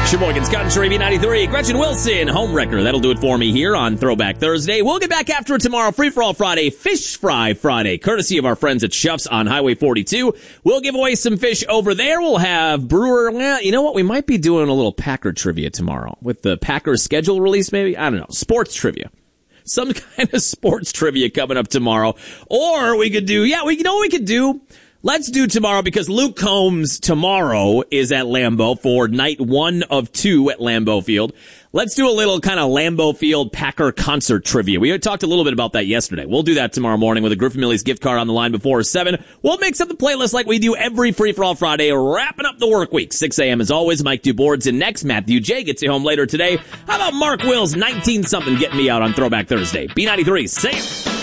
Sheboygan's Country B93, Gretchen Wilson, Homewrecker. That'll do it for me here on Throwback Thursday. We'll get back after it tomorrow. Free for all Friday, Fish Fry Friday, courtesy of our friends at Schuff's on Highway 42. We'll give away some fish over there. We'll have Brewer. Well, you know what? We might be doing a little Packer trivia tomorrow with the Packers schedule release, maybe. I don't know. Sports trivia. Some kind of sports trivia coming up tomorrow. Or we could do, you know what we could do? Let's do tomorrow, because Luke Combs tomorrow is at Lambeau for night 1 of 2 at Lambeau Field. Let's do a little kind of Lambeau Field Packer concert trivia. We had talked a little bit about that yesterday. We'll do that tomorrow morning with a Griffin Millie's gift card on the line before 7. We'll mix up the playlist like we do every Free For All Friday, wrapping up the work week. 6 a.m. as always. Mike DuBoard's in next. Matthew J. gets you home later today. How about Mark Wills, 19-something, getting me out on Throwback Thursday? B93, say it.